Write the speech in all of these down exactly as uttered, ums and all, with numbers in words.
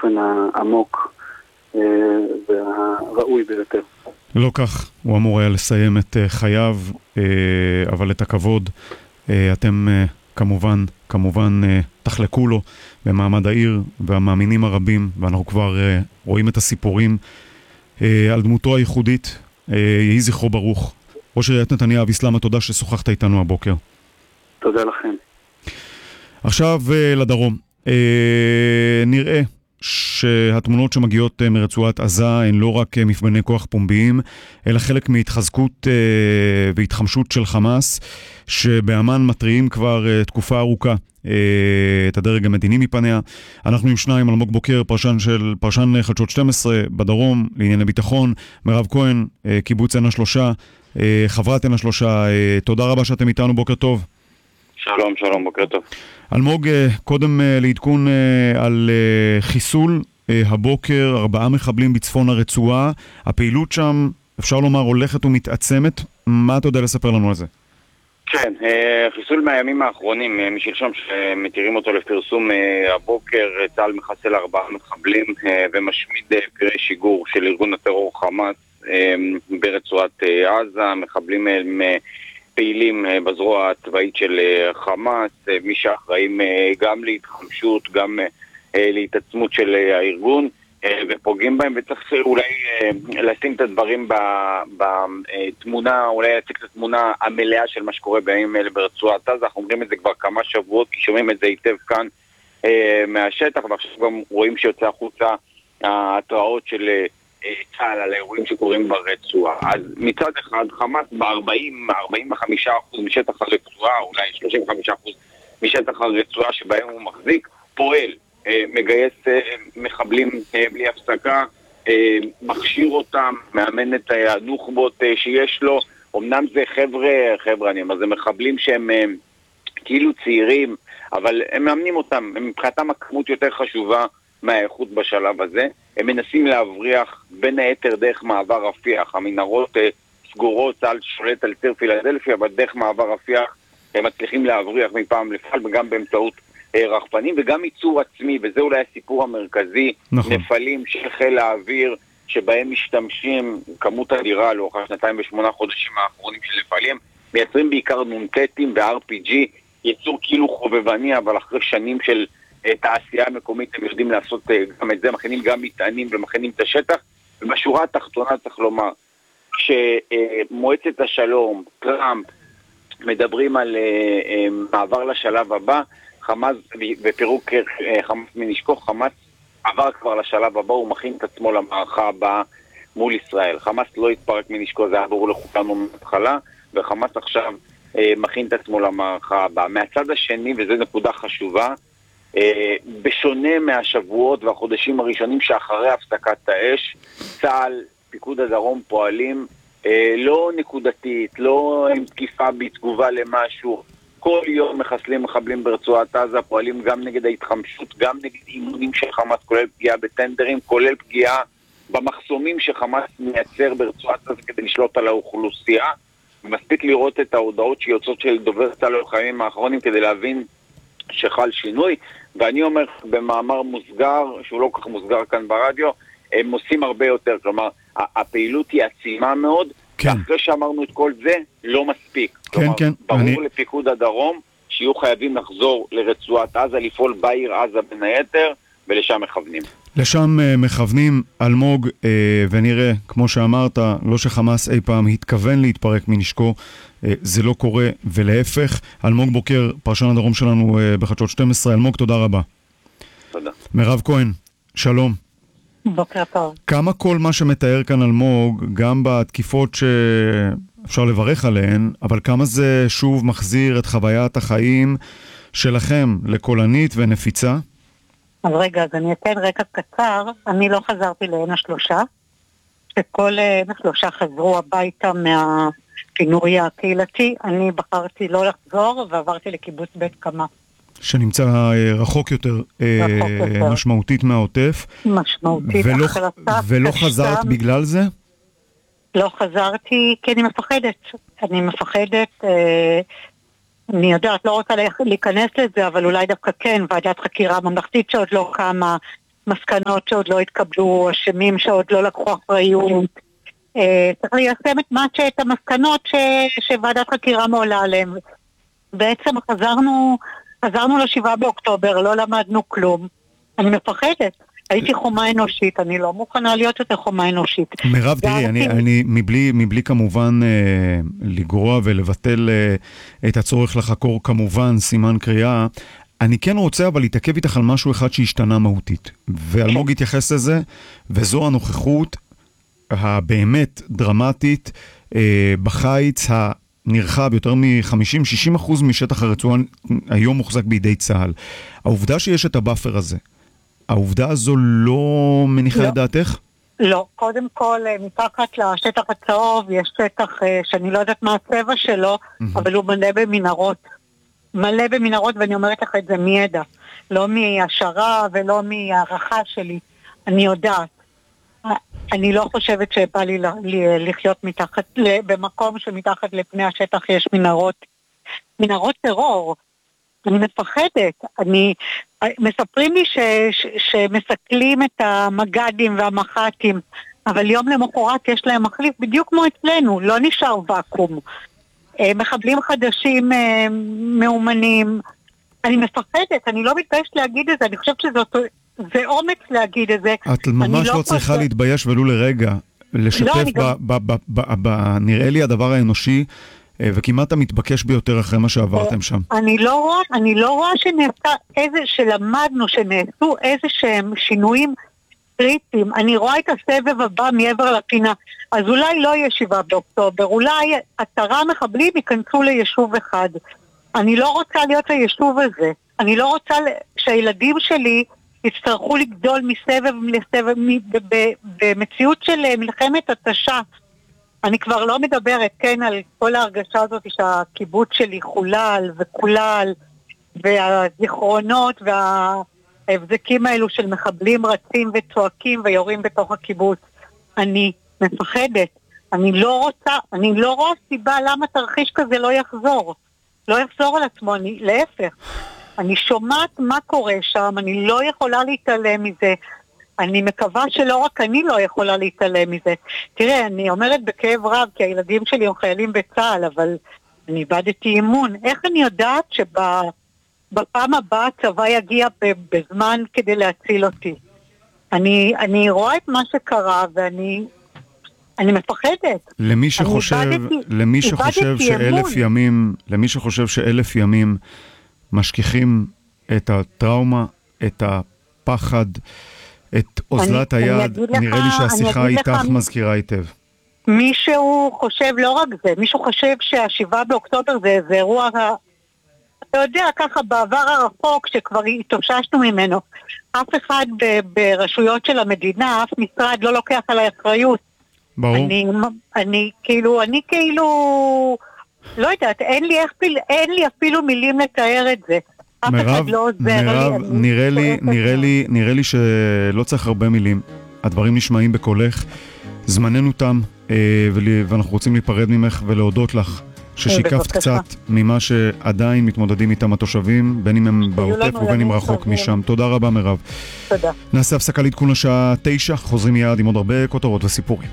באופן העמוק והראוי ביותר. לא כך, הוא אמור היה לסיים את חייו, אבל את הכבוד אתם כמובן, כמובן תחלקו לו במעמד העיר והמאמינים הרבים, ואנחנו כבר רואים את הסיפורים על דמותו הייחודית. יהי זכרו ברוך. ראש עיריית נתניה, אבי סלמה, תודה ששוחחת איתנו הבוקר. תודה לכם. עכשיו לדרום. נראה שהתמונות שמגיעות מרצועת עזה הן לא רק מפגני כוח פומביים, אלא חלק מהתחזקות והתחמשות של חמאס, שבאמן מטריעים כבר תקופה ארוכה את הדרג המדיני מפניה. אנחנו עם שניים, אלמוג בוקר, פרשן של פרשן חדשות שתים עשרה בדרום לענייני ביטחון, מירב כהן, קיבוץ עין השלושה, חברת עין השלושה, תודה רבה שאתם איתנו, בוקר טוב. שלום, שלום, בוקר טוב. אלמוג, קודם לעדכון על חיסול הבוקר, ארבעה מחבלים בצפון הרצועה, הפעילות שם, אפשר לומר, הולכת ומתעצמת, מה אתה יודע לספר לנו על זה? כן, חיסול מהימים האחרונים, משלשום שמתירים אותו לפרסום הבוקר, צה"ל מחסל ארבעה מחבלים ומשמיד פירי שיגור של ארגון הטרור חמאס ברצועת עזה. מחבלים הם פעילים בזרוע הצבאית של חמאס, מי שאחראים גם להתחמשות, גם להתעצמות של הארגון, ופוגעים בהם, וצריך אולי לשים את הדברים בתמונה, אולי להציג את התמונה המלאה של מה שקורה בימים אלה ברצועת עזה. אנחנו אומרים את זה כבר כמה שבועות, כי שומעים את זה היטב כאן מהשטח, ועכשיו גם רואים שיוצא החוצה ההתראות של צה"ל על האירועים שקורים ברצועה. אז מצד אחד חמאס ב-ארבעים עד ארבעים וחמישה אחוז משטח הרצועה, אולי שלושים וחמישה אחוז משטח הרצועה שבהם הוא מחזיק, פועל, מגייס מחבלים בלי הפסקה, מכשיר אותם, מאמן את הנוח'בות שיש לו. אמנם זה חבר'ה, חבר'ה אני אומר, זה מחבלים שהם כאילו צעירים, אבל הם מאמנים אותם, מבחינתם הכמות יותר חשובה מהאיכות בשלב הזה. הם מנסים להבריח בין היתר דרך מעבר רפיח, המנהרות סגורות, צה"ל שולט על ציר פילדלפיה, אבל דרך מעבר רפיח הם מצליחים להבריח מפעם לפעם, וגם באמצעות רחפנים וגם ייצור עצמי, וזה אולי הסיפור המרכזי. נכון. נפלים של חיל האוויר שבהם משתמשים כמות אדירה לאורך השנתיים ושמונה חודשים האחרונים של נפלים, מייצרים בעיקר נונקטים ו-אר פי ג'י, ייצור כאילו חובבני, אבל אחרי שנים של תעשייה מקומית הם יודעים לעשות גם את זה, מכינים גם מטענים ומכינים את השטח. ובשורה התחתונה צריך לומר שמועצת השלום, טראמפ, מדברים על מעבר לשלב הבא, חמאס ופירוק חמאס מנשקו. חמאס עבר כבר לשלב הבא, הוא מכין את עצמו למערכה הבאה מול ישראל. חמאס לא התפרק מנשקו, זה היה ברור לכולנו מההתחלה, וחמאס עכשיו מכין את עצמו למערכה הבאה. מהצד השני, וזו נקודה חשובה, בשונה מהשבועות והחודשים הראשונים שאחרי הפסקת האש, צה"ל, פיקוד הדרום פועלים לא נקודתית, לא עם תקיפה בתגובה למשהו. כל יום מחסלים מחבלים ברצועת עזה, פועלים גם נגד ההתחמשות, גם נגד אימונים של חמאס, כולל פגיעה בטנדרים, כולל פגיעה במחסומים שחמאס מייצר ברצועת עזה כדי לשלוט על האוכלוסייה. מספיק לראות את ההודעות שיוצאות של דובר צה"ל לחיים האחרונים כדי להבין שחל שינוי. ואני אומר במאמר מוסגר, שהוא לא כך מוסגר כאן ברדיו, הם עושים הרבה יותר, כלומר, הפעילות היא עצימה מאוד, כן. ואחרי שאמרנו את כל זה, לא מספיק. כן, כלומר, כן. ברור אני... לפיקוד הדרום, שיהיו חייבים לחזור לרצועת עזה, לפעול בעיר עזה בין היתר, ולשם מכוונים. לשם uh, מכוונים, אלמוג, uh, ונראה, כמו שאמרת, לא שחמאס אי פעם התכוון להתפרק מנשקו, uh, זה לא קורה, ולהפך. אלמוג בוקר, פרשן הדרום שלנו uh, בחדשות שתים עשרה, אלמוג, תודה רבה. תודה. מירב כהן, שלום. בוקר טוב. כמה כל מה שמתאר כאן אלמוג, גם בתקיפות שאפשר לברך עליהן, אבל כמה זה שוב מחזיר את חוויית החיים שלכם לקולנית ונפיצה? אז רגע, אז אני אתן רקע קצר. אני לא חזרתי לעין השלושה, שכל עין השלושה חזרו הביתה מהפינוי הקהילתי. אני בחרתי לא לחזור ועברתי לקיבוץ בית קמה. שנמצא רחוק יותר, רחוק יותר. משמעותית מהעוטף. משמעותית. ולא, ולא חזרת בגלל זה? לא חזרתי כי אני מפחדת. אני מפחדת... אה, אני יודעת, לא רוצה להיכנס לזה, אבל אולי דווקא כן, ועדת חקירה ממלכתית שעוד לא קמה, מסקנות שעוד לא התקבלו, אשמים שעוד לא לקחו אחריות. צריך ליישם את מה שאת המסקנות ש, שוועדת חקירה מעולה עליהם. בעצם חזרנו, חזרנו לשבעה באוקטובר, לא למדנו כלום. אני מפחדת. הייתי חומה אנושית, אני לא מוכנה להיות יותר חומה אנושית. מירב, תראי, אני, אני מבלי, מבלי כמובן אה, לגרוע ולבטל אה, את הצורך לחקור כמובן סימן קריאה, אני כן רוצה אבל להתעכב איתך על משהו אחד שהשתנה מהותית. ואלמוג התייחס לזה, וזו הנוכחות הבאמת דרמטית אה, בחיץ הנרחב, יותר מ-חמישים שישים אחוז משטח הרצועה היום מוחזק בידי צה"ל. העובדה שיש את הבאפר הזה, העובדה הזו לא מניחה לא. לדעתך? לא, קודם כל מתחת לשטח הצהוב יש שטח שאני לא יודעת מה הצבע שלו, mm-hmm. אבל הוא מלא במנהרות. מלא במנהרות, ואני אומרת לך את זה מידע. לא מהשערה ולא מהערכה שלי. אני יודעת. אני לא חושבת שבא לי לחיות מתחת, במקום שמתחת לפני השטח יש מנהרות. מנהרות טרור. אני מפחדת. אני... מספרים לי ש, ש, שמסכלים את המגדים והמח"טים, אבל יום למחרת יש להם מחליף בדיוק כמו אצלנו, לא נשאר ואקום. מחבלים חדשים מאומנים. אני מפחדת, אני לא מתביישת להגיד את זה, אני חושבת שזה אומץ להגיד את זה. את ממש לא, לא צריכה חושב... להתבייש ולו לרגע, לשתף לא, ב, גם... ב, ב, ב, ב, ב, נראה לי הדבר האנושי, וכמעט המתבקש ביותר אחרי מה שעברתם שם. אני לא רואה, אני לא רואה שנעשה איזה, שלמדנו, שנעשו איזה שהם שינויים קריטיים. אני רואה את הסבב הבא מעבר לפינה. אז אולי לא יהיה שבעה באוקטובר, אולי עשרה מחבלים ייכנסו ליישוב אחד. אני לא רוצה להיות היישוב הזה. אני לא רוצה שהילדים שלי יצטרכו לגדול מסבב לסבב, במציאות של מלחמת התשה. אני כבר לא מדברת, כן, על כל ההרגשה הזאת שהקיבוץ שלי חולל וכולל, והזיכרונות וההבזקים האלו של מחבלים רצים וצועקים ויורים בתוך הקיבוץ. אני מפחדת. אני לא רוצה, אני לא רואה סיבה למה תרחיש כזה לא יחזור. לא יחזור על עצמו, אני, להפך. אני שומעת מה קורה שם, אני לא יכולה להתעלם מזה. אני מקווה שלא רק אני לא יכולה להתעלם מזה. תראה, אני אומרת בכאב רב, כי הילדים שלי הם חיילים בצה"ל, אבל אני איבדתי אימון. איך אני יודעת שבפעם הבאה הצבא יגיע בזמן כדי להציל אותי? אני, אני רואה את מה שקרה, ואני אני מפחדת. למי שחושב, איבדתי, למי שחושב שאלף ימים, למי שחושב שאלף ימים משכיחים את הטראומה, את הפחד, את אוזלת היד, נראה לי שהשיחה איתך מזכירה היטב. מישהו חושב, לא רק זה, מישהו חושב שהשבעה באוקטובר זה, זה אירוע, אתה יודע, ככה בעבר הרחוק שכבר התאוששנו ממנו. אף אחד ב, ברשויות של המדינה, אף משרד לא לוקח על האחריות. ברור. אני, אני כאילו, אני כאילו, לא יודעת, אין לי, אין לי אפילו מילים לתאר את זה. מירב, מירב, נראה לי, נראה לי, נראה לי שלא צריך הרבה מילים. הדברים נשמעים בקולך. זמננו תם, ואנחנו רוצים להיפרד ממך ולהודות לך ששיקפת קצת ממה שעדיין מתמודדים איתם התושבים, בין אם הם בעוטף ובין אם רחוק משם. תודה רבה, מירב. תודה. נעשה הפסקה לעדכון השעה תשע, חוזרים מיד עם עוד הרבה כותרות וסיפורים.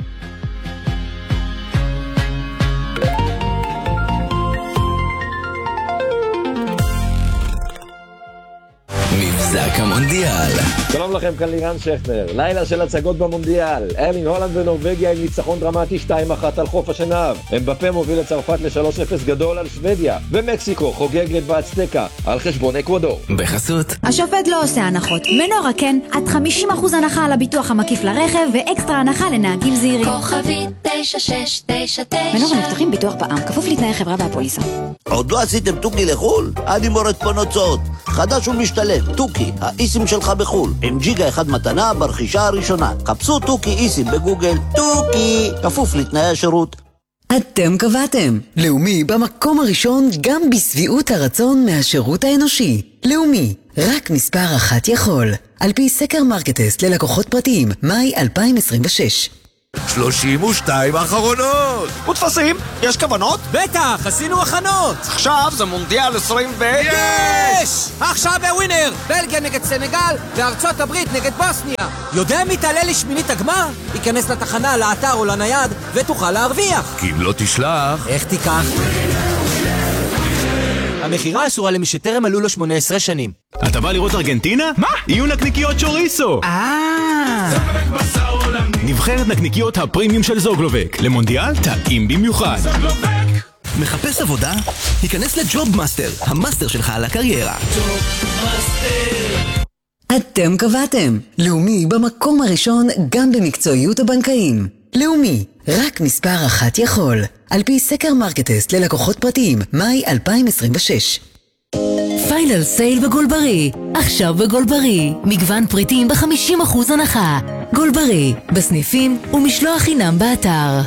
מבזק המונדיאל. שלום לכם, כאן לירן שכנר. לילה של הצגות במונדיאל. ארלינג הולנד ונורווגיה עם ניצחון דרמטי שתיים אחת על חוף השנהב. אמבפה מוביל את צרפת ל-שלוש אפס גדול על שוודיה. ומקסיקו חוגגת באצטקה על חשבון אקוודור. בחסות השופט לא עושה הנחות. מנורה כן, עד חמישים אחוז הנחה על הביטוח המקיף לרכב ואקסטרה הנחה לנהגים זהירים. כוכבית תשע שש תשע תשע. מנורה מבטחים ביטוח בע"מ, כפוף לתנאי חברה והפוליסה. עוד לא עשיתם תוכי לחול? אני מורד פונוצות. חדש ומשתלם, תוכי, האיסים שלך בחול. עם ג'יגה אחד מתנה ברכישה הראשונה. חפשו תוכי איסים בגוגל. תוכי, כפוף לתנאי השירות. אתם קבעתם. לאומי במקום הראשון גם בסביעות הרצון מהשירות האנושי. לאומי, רק מספר אחת יכול. על פי סקר מרקטסט ללקוחות פרטיים, מאי אלפיים עשרים ושש. שלושים ושתיים האחרונות. וטפסים? יש כוונות? בטח, עשינו הכנות. עכשיו זה מונדיאל עשרים ו... יש! עכשיו בווינר, בלגיה נגד סנגל וארצות הברית נגד בוסניה. יודע מי תעלה לשמינית הגמר? ייכנס לתחנה, לאתר או לנייד ותוכל להרוויח. כי אם לא תשלח... איך תיקח? המחירה אסורה למי שטרם מלאו לו שמונה עשרה שנים. אתה בא לראות ארגנטינה? מה? יהיו נקניקיות צ'וריסו! אה! נבחרת נקניקיות הפרימיום של זוגלובק. למונדיאל טעים במיוחד. מחפש עבודה? היכנס לג'וב מאסטר, המאסטר שלך על הקריירה. אתם קבעתם. לאומי במקום הראשון גם במקצועיות הבנקאים. לאומי, רק מספר אחת יכול. על פי סקר מרקטסט ללקוחות פרטיים, מאי אלפיים עשרים ושש. פיינל סייל בגולברי. עכשיו בגולברי. מגוון פריטים ב-חמישים אחוז הנחה. גולברי, בסניפים ומשלוח חינם באתר.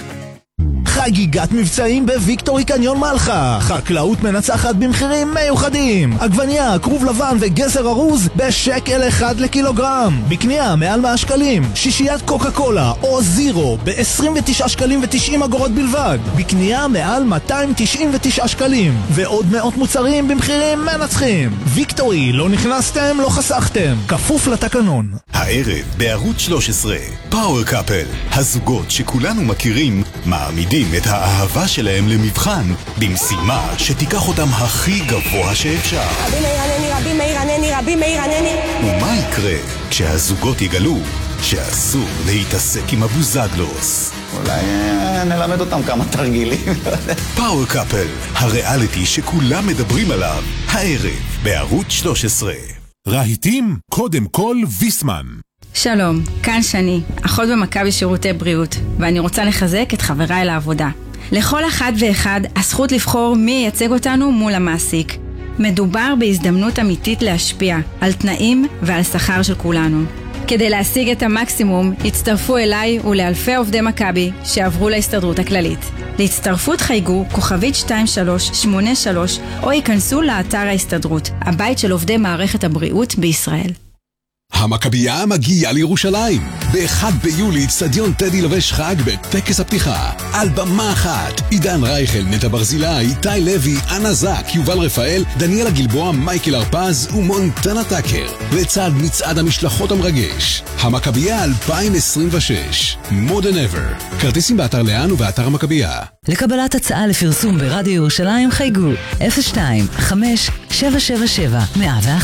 חגיגת מבצעים בוויקטורי קניון מלחה. חקלאות מנצחת במחירים מיוחדים. עגבניה, כרוב לבן וגזר ארוז בשקל אחד לקילוגרם. בקנייה מעל מאה שקלים. שישיית קוקה קולה או זירו ב-עשרים ותשעה שקלים ו-תשעים אגורות בלבד. בקנייה מעל מאתיים תשעים ותשעה שקלים. ועוד מאות מוצרים במחירים מנצחים. ויקטורי, לא נכנסתם, לא חסכתם. כפוף לתקנון. הערב בערוץ שלוש עשרה, פאוור קאפל. הזוגות שכולנו מכירים מעמידים את האהבה שלהם למבחן במשימה שתיקח אותם הכי גבוה שאפשר. רבי מאיר ענני, רבי מאיר ענני, רבי מאיר ענני. ומה יקרה כשהזוגות יגלו שאסור להתעסק עם הבוזגלוס? אולי נלמד אותם כמה תרגילים. פאוור קאפל, הריאליטי שכולם מדברים עליו, הערב בערוץ שלוש עשרה. רהיטים, קודם כל ויסמן. שלום, כאן שני, אחות במכבי שירותי בריאות, ואני רוצה לחזק את חבריי לעבודה. לכל אחד ואחד הזכות לבחור מי ייצג אותנו מול המעסיק. מדובר בהזדמנות אמיתית להשפיע על תנאים ועל שכר של כולנו. כדי להשיג את המקסימום, הצטרפו אליי ולאלפי עובדי מכבי שעברו להסתדרות הכללית. להצטרפות חייגו כוכבית שתיים שלוש שמונה שלוש או ייכנסו לאתר ההסתדרות, הבית של עובדי מערכת הבריאות בישראל. המכבייה מגיעה לירושלים. ב-אחד ביולי אצטדיון טדי לובש חג בטקס הפתיחה. על במה אחת, עידן רייכל, נטע ברזילי, איתי לוי, אנה זק, יובל רפאל, דניאלה גלבוע, מייקל הרפז ומונטנה טאקר. לצד מצעד המשלחות המרגש. המכבייה אלפיים עשרים ושש. More than ever. כרטיסים באתר לאן ובאתר המכבייה. לקבלת הצעה לפרסום ברדיו ירושלים חייגו אפס שתיים חמש שבע שבע שבע מאה ואחת.